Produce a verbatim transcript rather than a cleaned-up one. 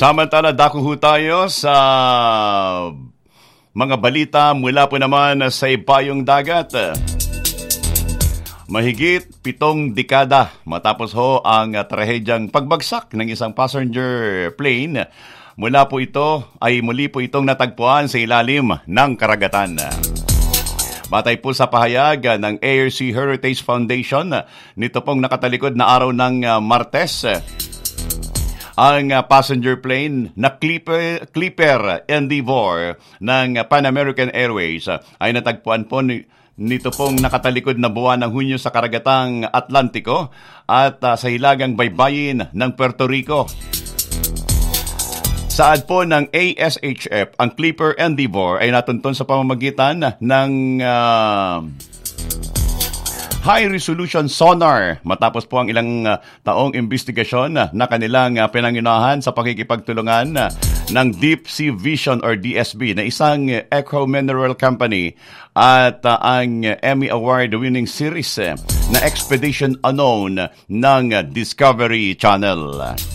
Samantala, dako ho tayo sa mga balita mula po naman sa ibayong dagat. Mahigit pitong dekada matapos ho ang trahedyang pagbagsak ng isang passenger plane, mula po ito ay muli po itong natagpuan sa ilalim ng karagatan. Batay po sa pahayag ng Air Sea Heritage Foundation, nito pong nakatalikod na araw ng Martes, ang passenger plane na Clipper, Clipper Endeavour ng Pan American Airways ay natagpuan po ni, nito pong nakatalikod na buwan ng Hunyo sa karagatang Atlantiko at uh, sa hilagang baybayin ng Puerto Rico. Saad po ng A S H F, ang Clipper Endeavour ay natuntun sa pamamagitan ng uh, high-resolution sonar matapos po ang ilang uh, taong investigasyon uh, na kanilang uh, pinangunahan sa pakikipagtulungan uh, ng Deep Sea Vision or D S B na isang uh, eco mineral company at uh, ang uh, Emmy Award-winning series uh, na Expedition Unknown ng uh, Discovery Channel.